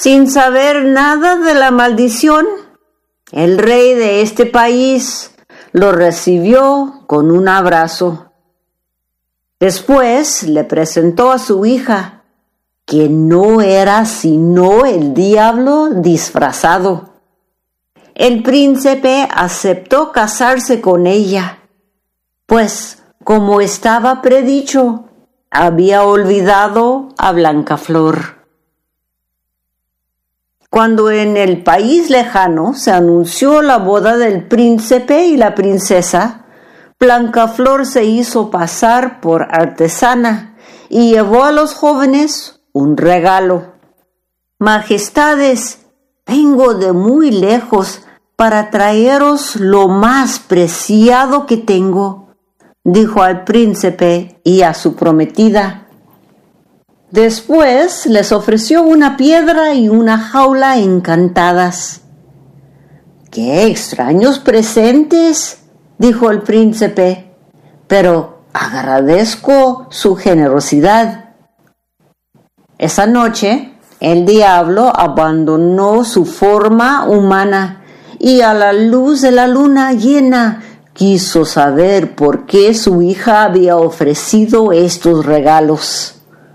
Sin saber nada de la maldición, el rey de este país lo recibió con un abrazo. Después le presentó a su hija, que no era sino el diablo disfrazado. El príncipe aceptó casarse con ella, pues, como estaba predicho, había olvidado a Blancaflor. Cuando en el país lejano se anunció la boda del príncipe y la princesa, Blancaflor se hizo pasar por artesana y llevó a los jóvenes un regalo. Majestades, vengo de muy lejos para traeros lo más preciado que tengo, dijo al príncipe y a su prometida. Después les ofreció una piedra y una jaula encantadas. ¡Qué extraños presentes!, dijo el príncipe, pero agradezco su generosidad. Esa noche, el diablo abandonó su forma humana y a la luz de la luna llena quiso saber por qué su hija había ofrecido estos regalos.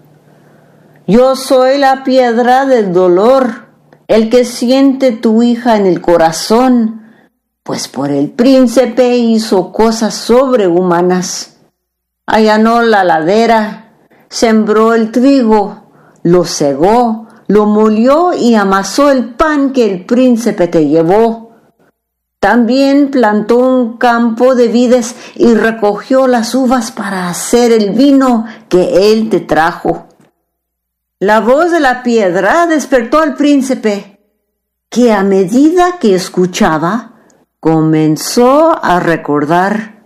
Yo soy la piedra del dolor, el que siente tu hija en el corazón, pues por el príncipe hizo cosas sobrehumanas. Allanó la ladera, sembró el trigo, lo segó, lo molió y amasó el pan que el príncipe te llevó. También plantó un campo de vides y recogió las uvas para hacer el vino que él te trajo. La voz de la piedra despertó al príncipe, que a medida que escuchaba, comenzó a recordar.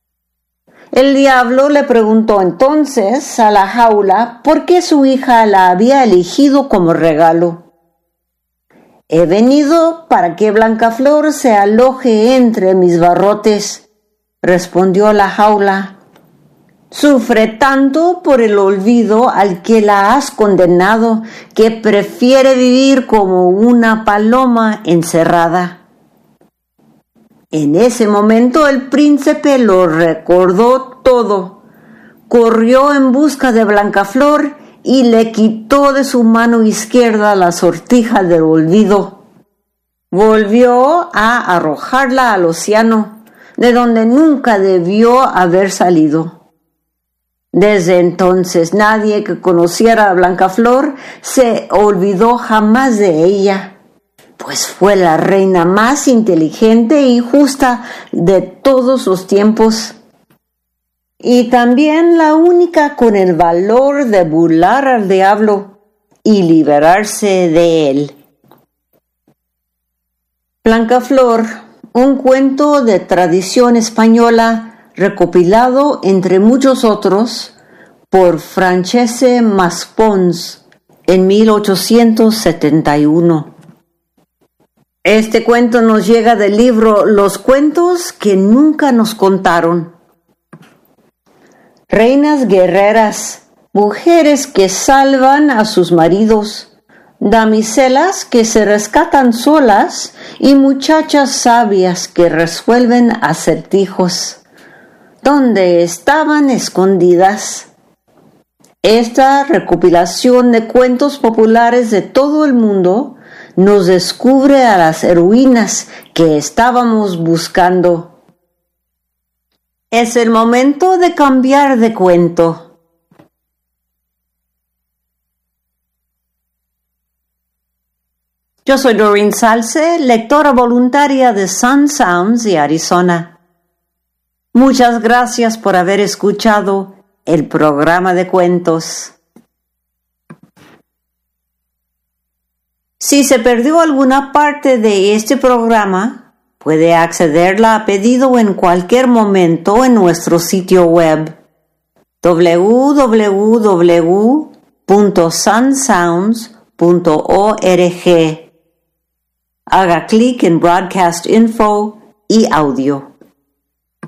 El diablo le preguntó entonces a la jaula por qué su hija la había elegido como regalo. He venido para que Blancaflor se aloje entre mis barrotes, respondió la jaula. Sufre tanto por el olvido al que la has condenado que prefiere vivir como una paloma encerrada. En ese momento el príncipe lo recordó todo. Corrió en busca de Blancaflor y le quitó de su mano izquierda la sortija del olvido. Volvió a arrojarla al océano, de donde nunca debió haber salido. Desde entonces nadie que conociera a Blancaflor se olvidó jamás de ella, pues fue la reina más inteligente y justa de todos los tiempos, y también la única con el valor de burlar al diablo y liberarse de él. Blancaflor, un cuento de tradición española recopilado entre muchos otros por Francesc Maspons en 1871. Este cuento nos llega del libro Los cuentos que nunca nos contaron. Reinas guerreras, mujeres que salvan a sus maridos, damiselas que se rescatan solas y muchachas sabias que resuelven acertijos. ¿Dónde estaban escondidas? Esta recopilación de cuentos populares de todo el mundo nos descubre a las heroínas que estábamos buscando. Es el momento de cambiar de cuento. Yo soy Doreen Salce, lectora voluntaria de Sun Sounds de Arizona. Muchas gracias por haber escuchado el programa de cuentos. Si se perdió alguna parte de este programa, puede accederla a pedido en cualquier momento en nuestro sitio web www.sunsounds.org. Haga clic en Broadcast Info y Audio.